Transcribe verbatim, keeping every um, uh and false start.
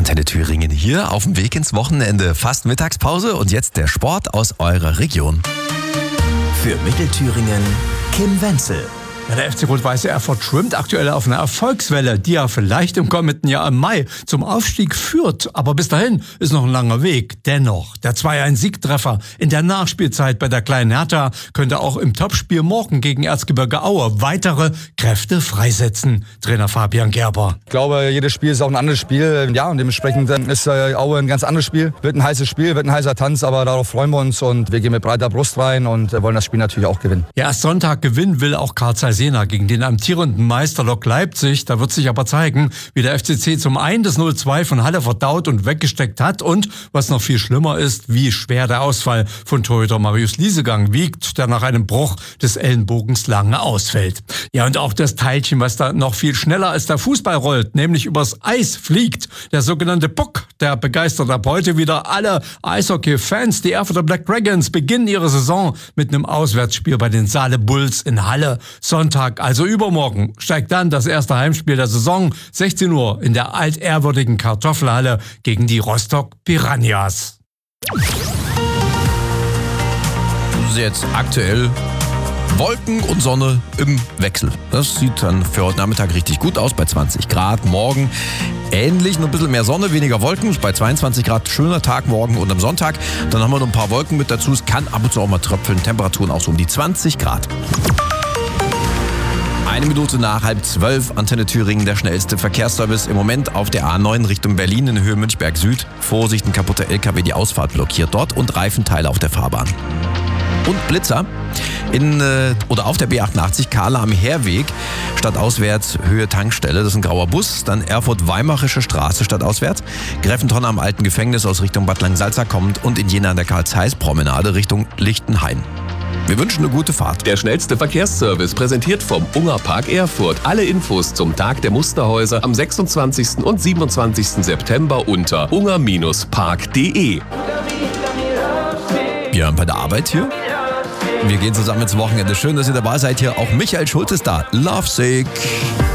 Antenne Thüringen hier auf dem Weg ins Wochenende. Fast Mittagspause und jetzt der Sport aus eurer Region. Für Mittelthüringen Kim Wenzel. Ja, der F C Rot-Weiße Erfurt schwimmt aktuell auf einer Erfolgswelle, die ja vielleicht im kommenden Jahr im Mai zum Aufstieg führt. Aber bis dahin ist noch ein langer Weg. Dennoch, der zwei eins Siegtreffer in der Nachspielzeit bei der kleinen Hertha könnte auch im Topspiel morgen gegen Erzgebirge Aue weitere Kräfte freisetzen. Trainer Fabian Gerber. Ich glaube, jedes Spiel ist auch ein anderes Spiel. Ja, und dementsprechend ist äh, Aue ein ganz anderes Spiel. Wird ein heißes Spiel, wird ein heißer Tanz, aber darauf freuen wir uns und wir gehen mit breiter Brust rein und wollen das Spiel natürlich auch gewinnen. Ja, erst Sonntag gewinnen will auch Carl Zeiss Jena gegen den amtierenden Meister Lok Leipzig. Da wird sich aber zeigen, wie der F C C zum einen das null zwei von Halle verdaut und weggesteckt hat und, was noch viel schlimmer ist, wie schwer der Ausfall von Torhüter Marius Liesegang wiegt, der nach einem Bruch des Ellenbogens lange ausfällt. Ja, und auch das Teilchen, was da noch viel schneller als der Fußball rollt, nämlich übers Eis fliegt, der sogenannte Puck, der begeistert ab heute wieder alle Eishockey-Fans. Die Erfurter Black Dragons beginnen ihre Saison mit einem Auswärtsspiel bei den Saale Bulls in Halle. Sonntag, also übermorgen, steigt dann das erste Heimspiel der Saison, sechzehn Uhr in der altehrwürdigen Kartoffelhalle gegen die Rostock Piranhas. Jetzt aktuell Wolken und Sonne im Wechsel. Das sieht dann für heute Nachmittag richtig gut aus bei zwanzig Grad. Morgen ähnlich, nur ein bisschen mehr Sonne, weniger Wolken. Bei zweiundzwanzig Grad, schöner Tag morgen und am Sonntag. Dann haben wir noch ein paar Wolken mit dazu. Es kann ab und zu auch mal tröpfeln. Temperaturen auch so um die zwanzig Grad. Eine Minute nach halb zwölf, Antenne Thüringen, der schnellste Verkehrsservice im Moment auf der A neun Richtung Berlin in Höhe Münchberg Süd. Vorsicht, ein kaputter L K W, die Ausfahrt blockiert dort und Reifenteile auf der Fahrbahn. Und Blitzer in äh, oder auf der B achtundachtzig Kahle am Heerweg, stadtauswärts Höhe Tankstelle, das ist ein grauer Bus, dann Erfurt-Weimarische Straße stadtauswärts, Greffentonne am alten Gefängnis aus Richtung Bad Langsalza kommt und in Jena an der Karl-Zeiss-Promenade Richtung Lichtenhain. Wir wünschen eine gute Fahrt. Der schnellste Verkehrsservice präsentiert vom Unger Park Erfurt. Alle Infos zum Tag der Musterhäuser am sechsundzwanzigsten und siebenundzwanzigsten September unter unger Park punkt de. Ja, bei der Arbeit hier. Wir gehen zusammen ins Wochenende. Schön, dass ihr dabei seid hier. Auch Michael Schulz ist da. Lovesick.